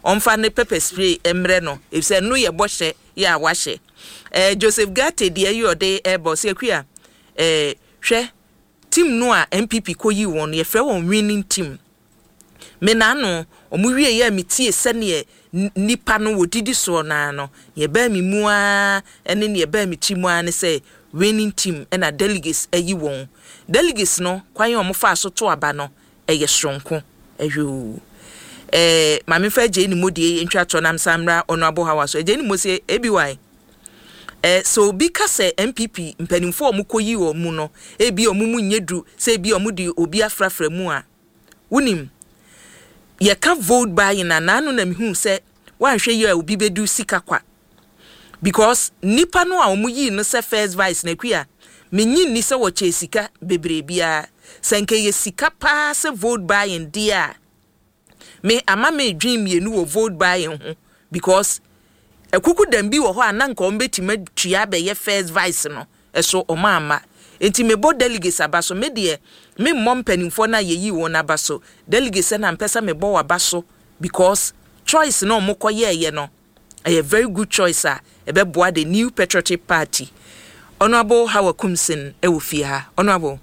onfa ne pepper spray emre no if say no ye bohye ya wahye Joseph Gate de ayode boss yakua hwe team no a MPP koyi won ye frɛ won winning team me na no omuwie ya metie sene nipa no wodidi so na no ye ba mi mu a ene ne ye ba mi chi mu a ne say winning team and a delegates ayi won delegates no kwan omofa so to aba no eye stronko ehwu mame fa je ni modie ntwa to nam samra Honorable Hawaso je ni mo se ebiwai so because MPP mpanimfo omukoyi o mu no ebi omumu nyedu se ebi omudi obi afrafra mu a wunim ye ka vote by na nanu na mihu se wanhwe ye obi bedu sika kwa because nipa no a omuyi no se first vice na kwia menyi ni se wo che sika bebre bia senke ye sika pa se vote by in dia me ama me dream ye no vote by ho because ekuku dambi wo ho ananka ombetima tua be ye first vice no eso omama enti me bo delegates abaso me de me mom panimfo na ye yi won abaso delegates na mpesa me bo abaso because choice no mokoye ye no a very good choice ebe boa the new patriotic party Honorable Howard Kumsin ewofie ha Honorable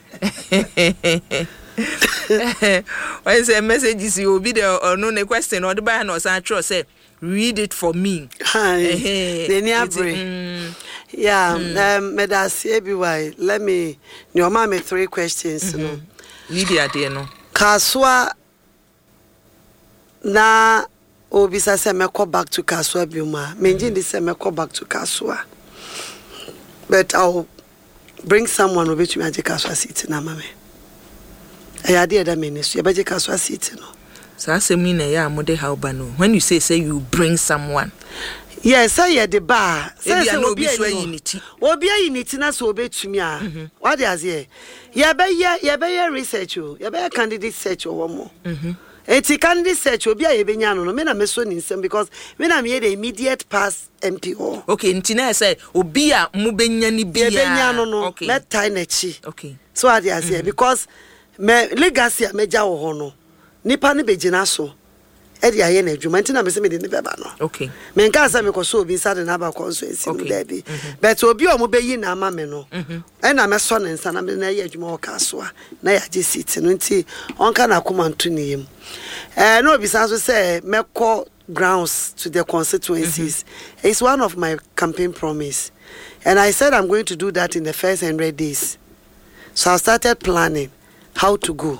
when say messages you be there no the question or the buy no san trust say read it for me. Yeah, Medas ABY, let me your mama 3 questions. No. Lydia dear no. Kaswa na obisa se meko back to Kaswa biuma. Menjin di se meko back to Kaswa. But I'll bring someone over to me at Kaswa City na mame. I idea that ministry, you better Kaswa City no. So I say me na ya mode how ba no. When you say you bring someone. Yes, say the bar. Say obi so unity. Obi unity na so obetumi a. What dey say? You be research o. You be candidate search o mo. Eti candidate search obi a yebenya no me na me so nsem because me na me the immediate pass MPO. Okay, ntina say obi a mo benya ni bia. Yebenya no. Okay. Let tie na chi. Okay. So what dey say because me legacy a meja wo ho no. Nipa ne begina so e dia ye na adwuma ntina me se me de ne beba no. Okay. Me nka say me ko so obi sade na ba constituency no da bi. But obi o mo beyi na ama me no. E na me so ne nsa na me na ye adwuma o ka so a na ya je seat no nti onka na akoma nto ne yem. No obi san so say me call grounds to the constituencies. It's one of my campaign promise. And I said I'm going to do that in the first 100 days. So I started planning how to go.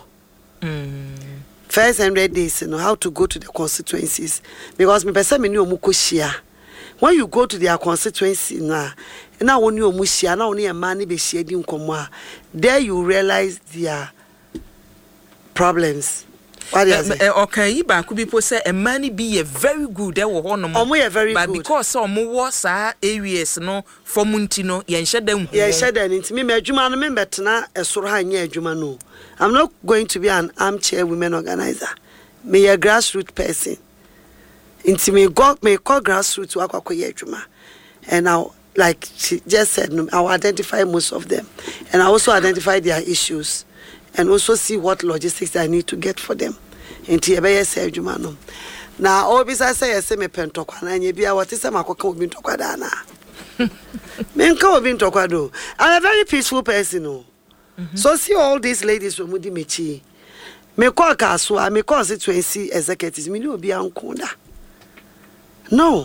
First 100 days, how to go to the constituencies. Because me person me ni omuko shia. When you go to their constituency na when you omushia, na oni emani be shia di nkomo. There you realize their problems. What is it? Okay, iba could be say a money be a very good. They were one very but good. Because some was areas no for Muntino, yen shed them. Yeah, shed them into me. Juma no member tana a surah near Juma no. I'm not going to be an armchair women organizer. Me a grassroots person. Into me call grassroots wakwa Juma. And now, like she just said, I'll identify most of them. And I also identify their issues. And also see what logistics I need to get for them. Into a say Juma no. Now, all besides say me pentokwa na nye bia what is a makoka obi ntokwa dana. Menka obi ntokwa do. I'm a very peaceful person no. So see all these ladies from Mudi Mechi. Me call Kaswa, me constituency executives, me no be ankonda. No.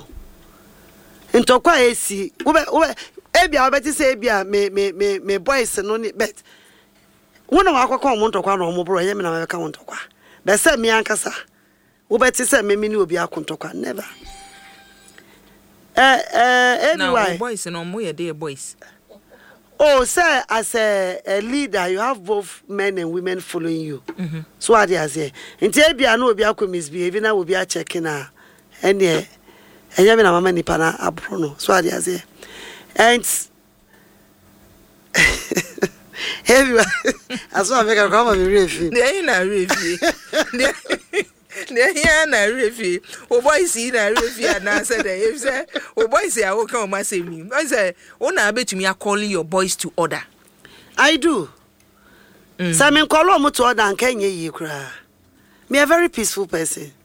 Ntokwa esi. Ebia obeti say ebia me boys no ni bet. One of our common ntokwa no mo bro ye me na me ka ntokwa. Be say me ankasa. Obeti say me ni obi akontokwa never. Now boys no mo ye dey boys. Oh, sir, as a leader, you have both men and women following you. So what they say? Until I know be a misbehaving, I will be a checking her. And yeah, and you have many pana abrono. So what they say? And everyone, as well, I make a come and review. They ain't a review. There na refi o boy see na refi and answer there if say o boy say I will come and say me I say una abetumi calling your boys to order. I do. So me call them to order and can ye cry. Me a very peaceful person.